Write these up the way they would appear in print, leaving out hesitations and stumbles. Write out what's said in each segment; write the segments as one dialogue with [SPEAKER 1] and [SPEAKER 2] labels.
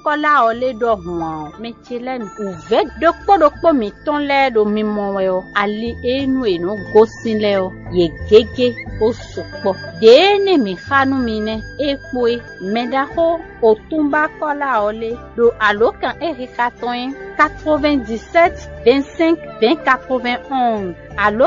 [SPEAKER 1] kola ole do huan metilen uve dokpo mi ton le do mi mowe o ali enu eno gosinle o ye gege o sopo de ne mi khanu mine epoe medaho otumba kola ole do alokan erikaton 97 25 20 91 allo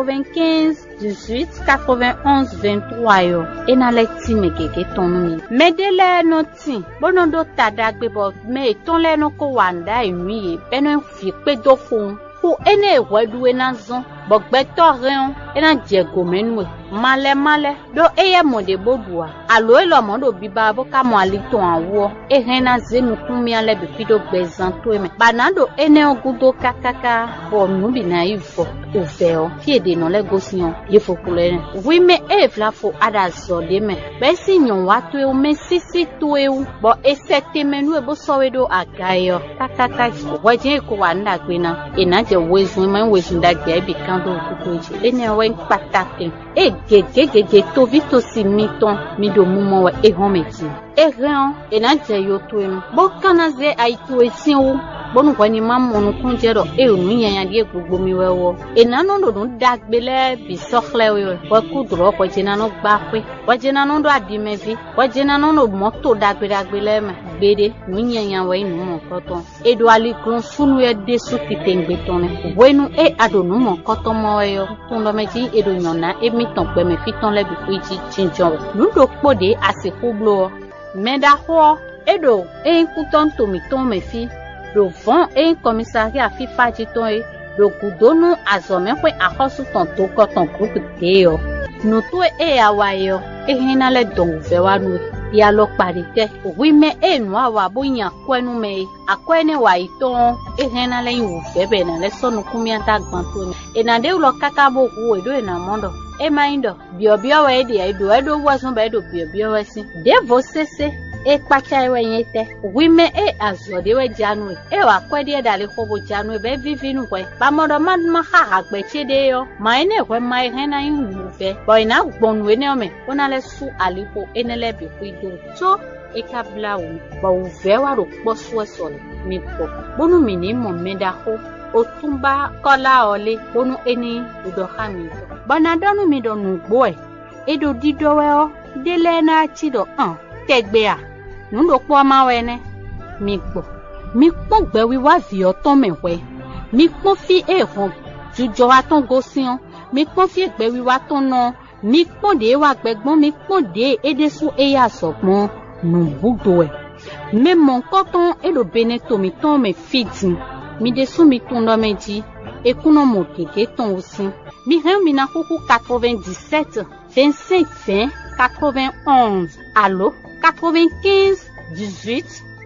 [SPEAKER 1] 95 18 91 23 yo enale ti me keke tonu mi medele no ti bonondo tadagbe bo me ton le no ko wanda emi beno fi pe do fun ku ene wedu enazon bogbeto ren ena jego menwe male do eye mode bodua allo elo mondo biba bo ka mo ali ton awo e rena zenu kunmi ale be pido gbezan to eme banando ene ogudo kakaka bo nubi na ifo oveo fiede no le gosion ye fokule oui me evla fo ada zode me be sinyon watu e me sisi to e bo esete menu e bo sowedo agayo kakaka waje ko wanda gbena enaje wezu me wezu ndagbe bi kando okukoji ene wen patake e gege to vito si miton mi do mumo wa e hometi e ran enaje yo to em bo kanaze aitu esin bonu kwani mamonu kunjero e onu yan die gbogbo mi wewo enano ndo dagbele bi sokhle we ku dro ko jinano gba pe wa jinano ndo adimevi wa jinano no moto dagbele me gbede nu yan we nu mo koton edo ali kun sunu e de su kitengbe tone wenu e adonu mo koton mo yo tun lo meji edo nyona e mi ton pe me fiton le bi kuji chinjon nu do pode asiko blo meda ho edo e kuton to mi ton me fi le vent et un commissariat FIFA jiton e le kudonu azome kwe akosu ton to koton groupe teo no to e awayo e hina le don vewa nu ya lo parite oui me e no awa boyan kwenu me akwene wa iton e hina le yu febe na le sonu kumia ta gbanto e na de lo kakabo ku edo e na mondo e maindo biobio we de edo wasun ba edo biobio we sin de vocese e pacha ewe yete wime e azode we janu e wa kwedi e dale khobo janu be vivinu kwe ba modo man ma ha gbe chede yo ma ene kwe ma hena yin fe boy na gbonu ene ome ona le su alipo enele bi kuido so e kabla wo ba wo ve wa ro po so mi po bonu mi ni mo meda ho otumba kola ole bonu eni udo hami bana donu mi donu gbo e do dido we o dele na chido tegbe a nundo po ma wene mi po gbe wi wa vi oton mewe mi po fi e hon jujo wa ton gosion mi po fi gbe wi wa ton no mi po de wa gbegbon mi po de edesu e ya sogbon nu budo e me mon koton e do beneto mi ton me fitin mi desu mi ton do meji e kuno mo keke ton osin mi ren mi na kuku 97 25 20 91 allo 95 18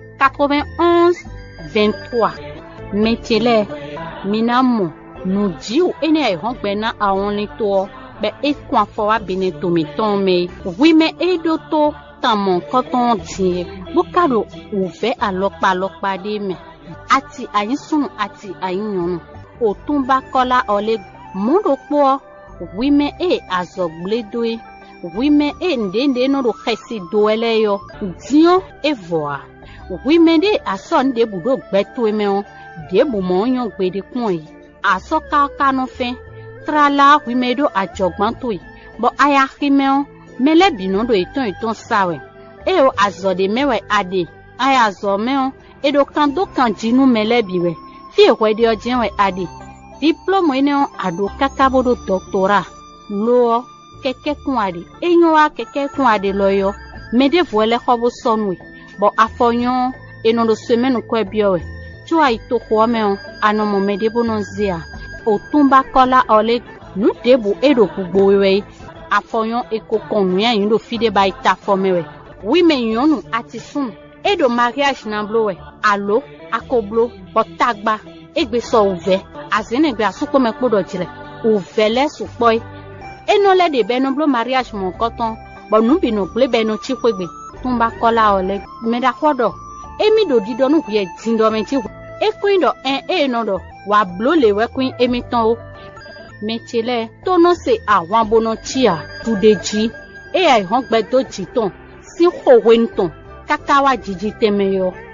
[SPEAKER 1] 91 23 metele minamo nujiu ene e hongbe na awon ni to be e kwa fo wa beneto mi ton me oui me edo to tamon koton ti bukado uve alopa de me ati ayisun ati ayinyonu otumba kola ole mundo po oui me e azogbledoe oui me e ndende no do khesi doele yo dion e voa oui me de ason de budo gbeto e me on de bu mo yan gbede kun yi asoka kanu fe trala oui me do ajogban to yi bo aya khime on mele binu do iton sawe e o azode mewe ade aya zo me on e do kan jinu mele biwe fi e kwede ojin we ade diplôme ene on ado kakabo do doctorat lo keke kunade enyo wa keke kunade loyo mede voile khobo sonwe bo afonyo eno do semaine ko ebiowe tu ai to ko me on anomo mede bononzia otumba kola ole nu debu edo gbogbo we afonyo ekokonu ya yin do fide ba ita fomewe oui me yonu atisun edo mariage na blowe allo akoblo botagba egbe so uve azene gbe asuko me podo jire uvele supoi eno le de benoblo mariage mon koton bo nu bi no ple beno chikwegbe tumba kola ole meda kodo emi do dido nu ye tindo me chi e kuin do no do wa blo le we kuin emi ton o metele to no se awon bono chia tudeji e ai hon gbe do jiton si ho wenton kakawa jiji temeyo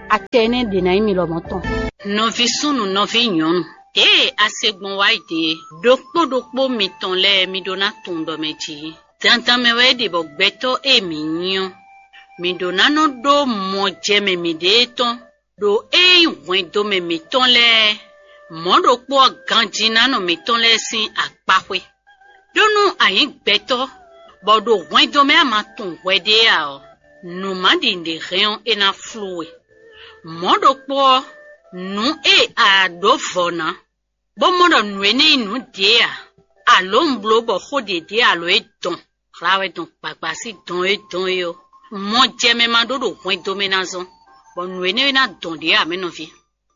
[SPEAKER 1] atene dena mi lo moton
[SPEAKER 2] Novi sunu novi nyonu. Asegbon waide. Dokpo mi ton le mi dona tundo meji. Tantan me wede bo gbeto mi nyon. Mi dona no do mo jeme mi de ton. Do wen do me mi ton le. Mo do po ganjina no mi ton le sin akpahwe. Donu ayin gbeto. Bo do wen do me ama ton wede a. No mandi de rayon ena floue. Mo do po nu a do vona. Bo modo nwene nu dia. Alo mblo bo khode dia alo edon. Klawe don papasi don yo. Mo jeme mandodo wen domenazon. Bo nwene na don dia menovi.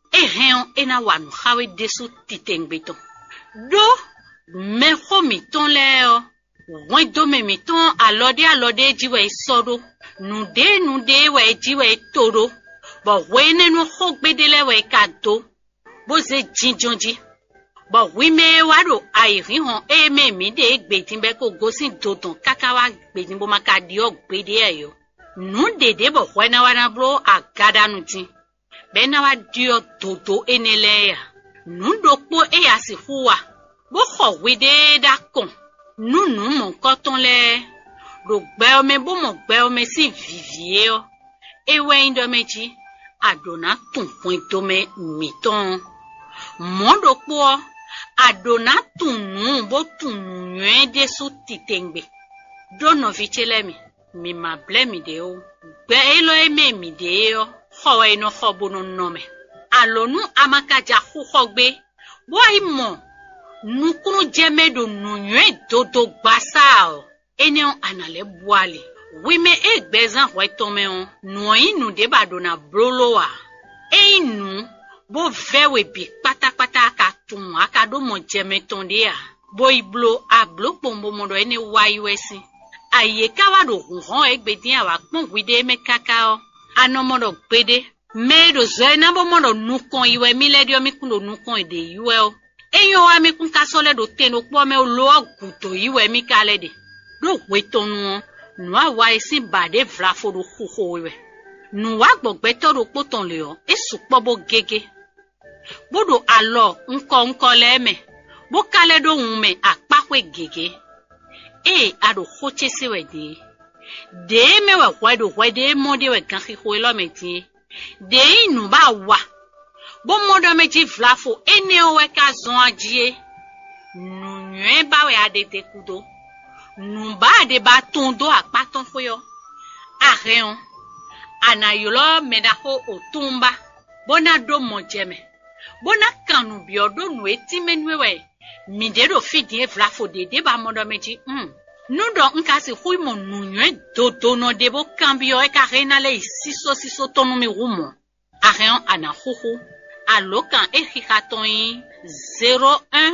[SPEAKER 2] Ena wanu khawe desu titengbeton. Do me kho mi ton le wen dome mi ton alode jiwe sodo. Nu de we jiwe todo. Bo wene no kho gbedele we kado. Bo ze jinjonji. But we may wado airi hon me mi de gbetin ko gosin dodon kakawa gbetin bo makadi ogbede ayo. Nu de bo wena wana bro agada nutin. Be na wa dio dodo enele ya. Nu dokpo asifuwa. Bo kho we de dakon. Nu mon koton le. Do gbe o me bo mo gbe o me si vivie o. Ewe indo meji adona tun point to me miton. Mon dokpo Adona tunu bo tunu nywe de su titengbe. Dono vichelemi. Mi ma blemi de o. Be elo mi de o. Khowe no khobono nome. Alonu amakaja khogbe. Bo imo. Nukunu jeme do nywe dodo gbasa o. Eneo anale boale. Wime egbezan wetome on. Noi nu de badona broloa. Einu. Bo vewe bi patapata akatum akado mo jeme tonde a. Bo iblo ablo pombo modo ene waiwesi. Aye kawado ron egbedin awa pon wide me kakao. Ano modo gbede. Me do zoena bo modo nukon iwe mi ledio mi kundo nukon ede iwe o. Eyo wa mi kun kasole do teno po me lo aguto iwe mi kalede. Do wetonu no awa esi bade vrafo do khuho iwe. Nu wa gbogbeto do poton le o. Esupo bo gege. Bodo alo nko leme. Bo kale do unme akpakwe gege. Ado khoche sewe de. De me we de mode we kanki khoelo meti. De inu ba wa. Bo modo meji vlafo ene o we ka zon ajie. Nu nwe ba we adete kudo. Nu ba de ba tondo akpaton foyo. Areon. Anayolo medako otumba. Bona do mojeme. Bona kanu biodo nu etimenwewe. Mi de do fidi vlafo de ba modo meji. Nu do nkasi hui mo nunye do no debo kambio e karena le siso tonu mi rumo. Areon ana huhu. Alokan ekikaton 01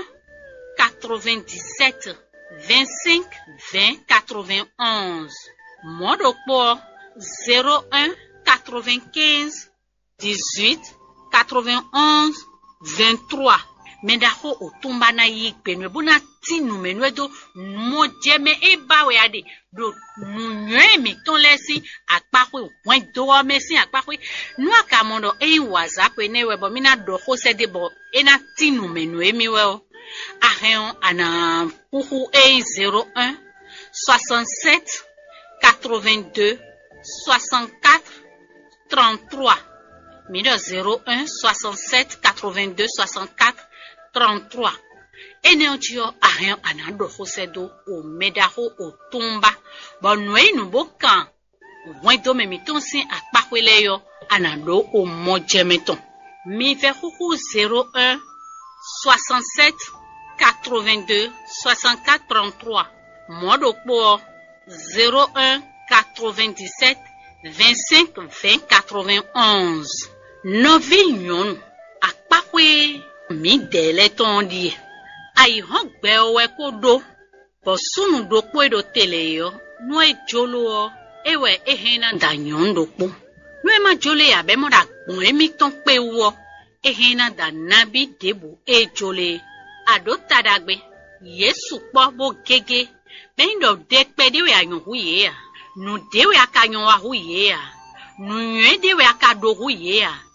[SPEAKER 2] 97 25 20 91. Modo po 01 95 18 91 23. Mendako otumba na yikpenwe bona tinu menwedo mo jeme bawe ade do nunye mi ton lesi akpakwe wen do mesi akpakwe nu akamondo WhatsApp enewe bo mina do khose de bo ena tinu menwe miwe o ahen ana puhu 01 67 82 64 33. Mido 01 67 82 64 33. Eneo ahen anando hosedo o medaho o tumba. Bonwe nu bokan. Wendo me mitonsi akpakweleyo anando o mojemeton. Mi ve huhu 01 67 82 64 33. Modo po 01 97 25 20 91. Novi nyon akpakwe mi dele tondi. Ayi hongbe owe kodo. Bosunu dokpo edo tele yo. Nwe jolo ewe ehena danyon dokpo. Nwe ma jole ya be mo da gbon emi ton pe wo. Ehena da nabi debu e jole. Ado tadagbe. Yesu po bo gege. Ben do dekpe dewe ayon huye ya. Nu dewe akanyon wa huye ya. nu nyuie de we aka dogu ye a